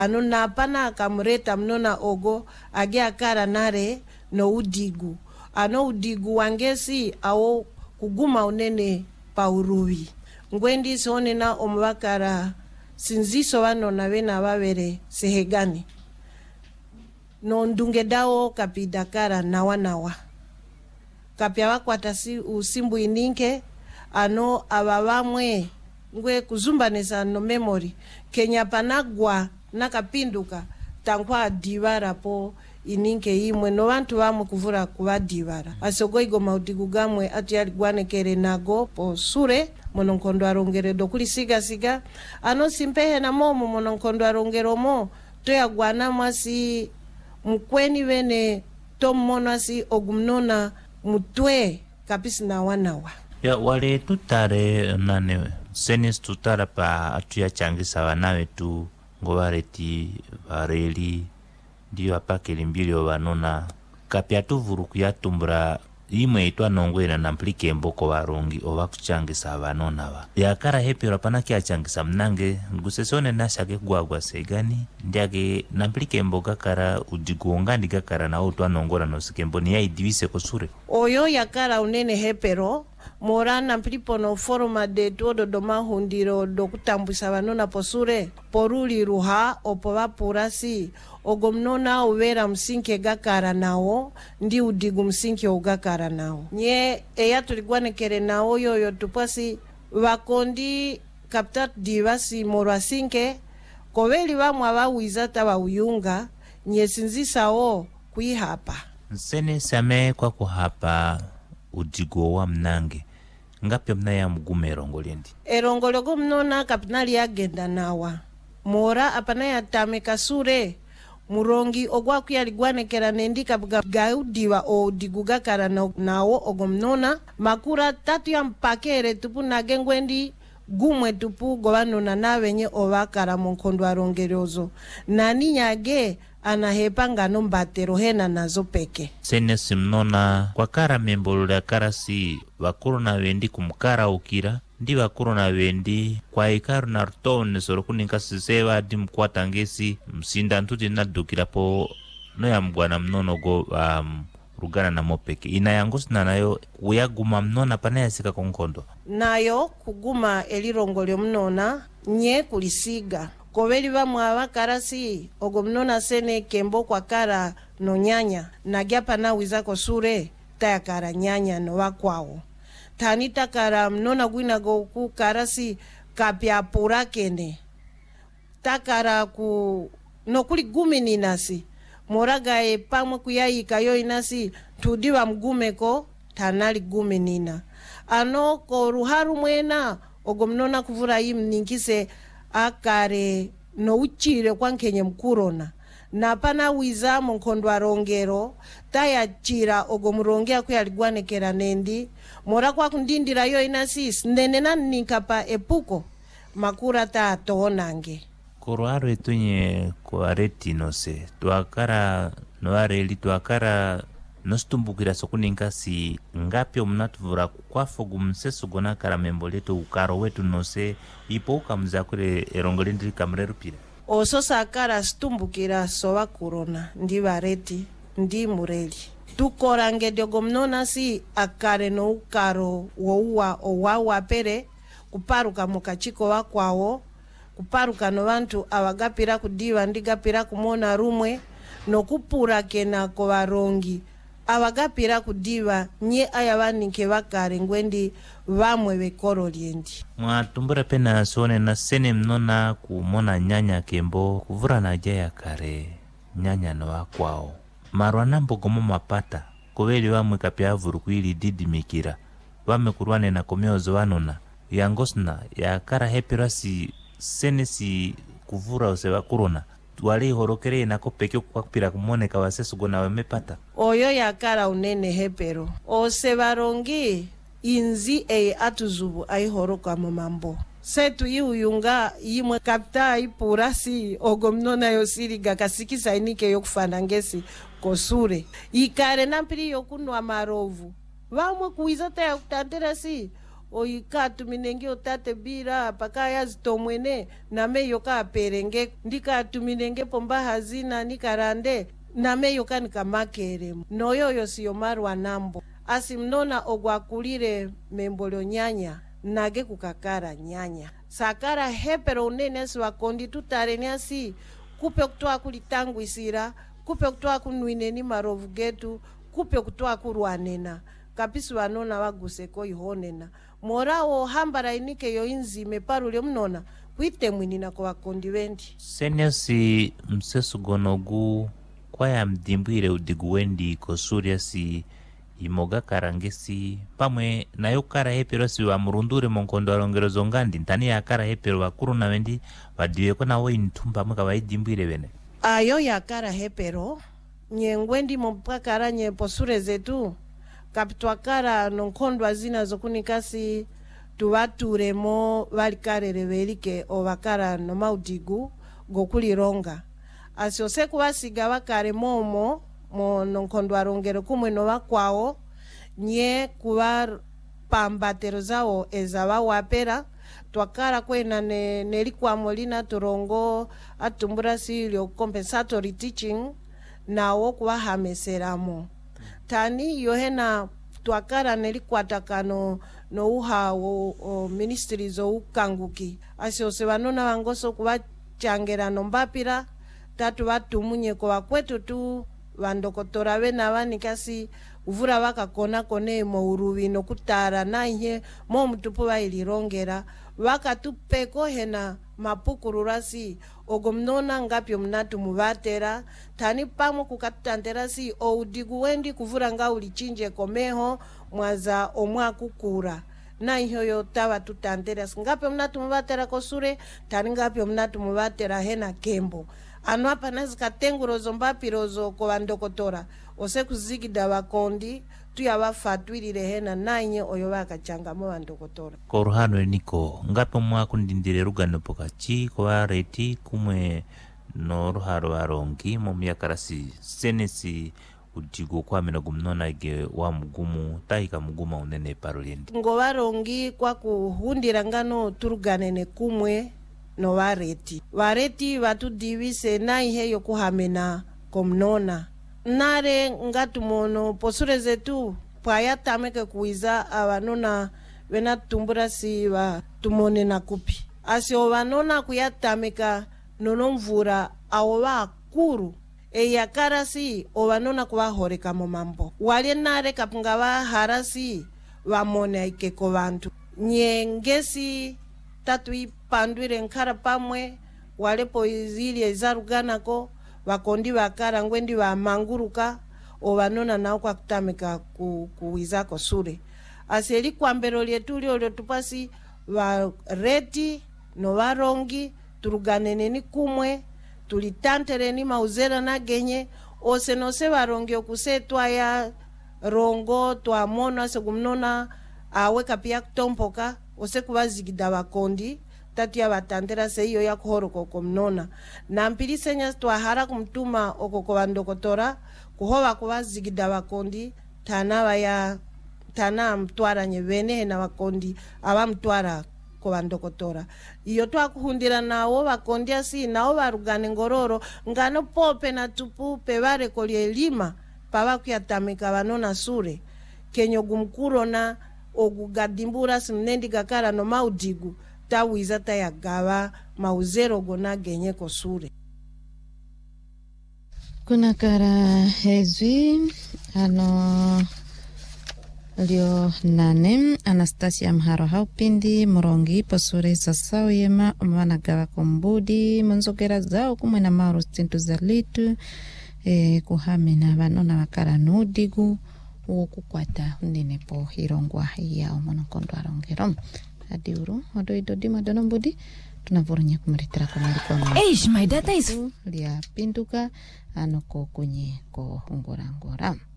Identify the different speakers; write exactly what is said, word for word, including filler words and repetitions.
Speaker 1: Anuna pana akamureta mnona ogo age akara nare no udigu. Ano udigu wangesi ao kuguma unene pauruwi. Ngwendi sone na omwakara sinziso wano na wena wawere sehegani. No ndunge dao kapidakara nawa nawa. Kapia wakwatasi usimbu ininke ano awawamwe ngwe kuzumbanesa no memory. Kenya panagwa nakapinduka tankwa divara po ininke imwe no wantu wamu kuvura kuwa divara. Asogoigo maudigu gamwe atu yali guane kere nago po sure mononkondo arongere dokuli siga siga. Ano simpehe na momo mononkondo arongero mo to ya guana mwasi mkweni wene tom monasi ogumnona mutwe kapisi na wanawa.
Speaker 2: Ya wale tutare nane senis tutara pa atu ya changisa wanawe tu ngowareti vareli diyo apake limbili wanona kapia tuvuru kuyatumbra imwe itwa nongwena na mplike mboko warongi owa kuchangisa wanona wa ya kara hepi rapana kia changisa mnange ngusesone nashake guagwa segani ndiage na mplike mboga kara udiguongani kakara na utwa nongora nosikembo ni ya idiwise kosure
Speaker 1: oyo ya kara unene hepero morana mplipo no forma de todo doma hundiro do kutambisa wanona posure poruli ruha opowa purasi ogomnona uwera msinke gakara nao ndi udigu msinke ugakara nao nye eya tuligwane kere nao yoyo tupasi wakondi kaptat divasi morwa sinke koveli wamwa wawizata wa uyunga nye sinzisa o kuihapa
Speaker 2: nsene same kwa kuhapa udigu wa mnange ngapya mna ya mgume erongoliendi
Speaker 1: erongolego mnona kapinali agenda nawa mora apana ya tameka sure murongi ogwa kuyaligwane kera nendika gaudiwa o digugakara nawo ogomnona makura tatu ya mpakere tupu nagengwendi gumwe tupu govanona nawenye ovakara monkondo arongerozo nani nyage anahepanga no mbatero hena nazo peke
Speaker 2: sene simnona kwa kara membolula kara si wakuru na wendi kumkara ukira ndi wakuru na wendi kwa ikaru na rutone sorokuni nkasisewa di mkwata ngesi msinda ntuti na dukira po no ya mbwana mnono go um, rugana na mopeke ina yangosi na nayo uyaguma mnona pana ya sika konkondo
Speaker 1: nayo kuguma elirongolyo mnona nye kulisiga koveli vamwe avakarasi ogomnona sene kembo kwa kara no nyanya na gyapa na wizako sure taya kara nyanya no wakwao tanita kara mnona gwina go ku karasi kapya pura kene takara ku no kuli gumi ninasi moraga e pamwe kuyayika yo inasi tudiwa mgumeko tanali gumi nina ano ko ruharu mwena ogomnona kuvura yimninkise akare no uchire kwa nkenye mkurona na pana wiza monkondo arongero taya chira ogomurongea kuyaligwane kera nendi mora kwa kundindira yo inasis ndenena ninkapa epuko makura ta toonange
Speaker 2: Koruaro etunye kuareti nose tuakara noareli tuakara nostumbukira sokuninka si ngapyo mnatuvura kwafo gumsesu gona kara memboleto ukaro wetu nose ipo ukamza kure erongolindiri kamrerupira
Speaker 1: oso sakara stumbukira sowa kurona ndi bareti ndi mureli tukorange diogomnona si akare no ukaro wouwa owawa pere kuparuka mukachiko wakwao kuparuka no bantu awagapira kudiwa ndigapira kumona rumwe no kupura kena ko barongi awagapira kudiwa nye ayabanike bakare ngwendi bamwe bekoro liendi
Speaker 2: mwatumbura pena sone na sene mnona kumona nyanya kembo kuvura na jaya kare nyanya no wakwao marwana mbogomo mapata koveli bamwe kapya vurukwili didi mikira bame kurwane na komyozo wanona yangosna ya kara hepirasi sene si kuvura oseba kurona wale horokere na kopeke kwa kupira kumoneka wasesu gona wemepata
Speaker 1: oyo ya kara unene hepero osebarongi inzi e atuzubu ai horoka mambo setu yuyunga yimwe kapta ipurasi ogomnona yosiriga kasikisa inike yokufanangesi kosure ikare nampiri yokunwa marovu vamwe kuizata ya kutandera si oikatu minenge otate bira paka yazitomwene nameyo ka perenge ndikatu minenge pomba hazina nikarande nameyo kanika makere noyoyo siyo marwa nambo asi mnona ogwakulire membolyo nyanya nage kukakara nyanya sakara hepero unene siwakondi tutareni asi kupe kutoa kulitangwisira kupe kutoa kunwineni marovu getu kupe kutoa kurwanena kapisi wanona waguseko ihonena morao hambara inike yo inzime parule mnona kuite mwinina kwa wakondi wendi
Speaker 2: senesi msesu gonogu kwa ya mdimbwire udigu wendi kosuria si imoga karangesi pamwe nayo kara hepero si wa murundure monkondo alongero zongandi ntani ya kara hepero wakuru na wendi wadiwe kwa na wo intumba mwaka wa idimbwire wene
Speaker 1: ayo ya kara hepero nye ngwendi mpakara nye posure zetu kapitwa kara nonkondo azina zokunikasi tuwaturemo walikarere welike ovakara no maudigu gokulironga asiose kuwasiga wakare momo mo nonkondo arongero kumwe no wakwao nye kuwa pambatero zao ezawa wapera twakara kwena ne, nelikwa molina turongo atumbura silio compensatory teaching nawo kuwa hameseramo tani yohena twakara nelikwatakano no uha o, o ministries o ukanguki asiose wanona wangoso kuwa changera nombapira tatu watu munye kwa kwetu tu wandokotora wena wanikasi uvura wakakona kone mo uruwi no kutara nanye mo mtupu wa ilirongera wakatupeko hena mapukururasi ogomnona ngapyo mnatu muvatera tani pamo kukatutanterasi o udigu wendi kuvura nga ulichinje komeho mwaza omwa kukura na hiyo tawa tutantera ngapyo mnatu muvatera kosure tani ngapyo mnatu muvatera hena kembo anu hapa nazika tengurozo mbapirozo kwa wandokotora ose kuzigida wakondi tuya wafatwirire hena nanye oyo wakachangamo wandokotora
Speaker 2: koruhano eniko ngapo mwaku ndindire rugano pokachi kwa reti kumwe no ruharo warongi mu myakarasi senesi udigo kwa mena gumnona ige wa mugumu taika muguma unene parolendi
Speaker 1: ngo warongi kwa kuhundira ngano turuganene kumwe no wareti wareti watu divise na ihe yokuhamena komnona nare ngatumono posure zetu paya tameke kuiza awanona wena tumbura si wa tumone na kupi asio wanona kuyatameka nono mvura awa kuru e yakarasi owanona kuwa horeka momambo wale nare kapunga wa harasi wa mone ikeko vantu nyengesi tatu ipandwire nkara pamwe walepo izili ezaruganako wakondi wakara ngwendi wa manguruka owanona nao kwa kutamika ku, kuwizako sure aseli kwa mbero lietu lio tupasi wa reti no warongi turuganeneni kumwe tulitantereni mauzera na genye ose nose warongi okusetwa ya rongo twa mono ase gumnona aweka pia kutompoka ose kuwazigida wakondi tatu ya watantera seiyo ya kuhoroko komnona na mpilisenya twahara kumtuma okoko wandokotora kuhova kuwazigida wakondi tanawa ya tana mtwara nyevene na wakondi awa mtwara kwa wandokotora iyo twakuhundira nawo wakondi asi nawo warugane ngororo ngano pope na tupupe ware kolie lima pawa kuyatamika wanona sure kenyo gumkuro na ogugadimbura simnendi kakara no maudigu tawiza tayagawa mauzero gona genye kosure
Speaker 3: kuna kara hezwi ano lio nane Anastasia Mharo haupindi morongi posure sasao yema wanagawa kombudi manzogera zao kumwe na mauro stintu za litu e, kuhame na wanona wakara nudigu ukukwata unene po hirongwa ya omonokondo arongero adiuru odo idodi madono mbudi tunavurunya kumaritira kwa mwa
Speaker 4: eish my data is
Speaker 3: lia pinduka anoko kunye ko ngora ngora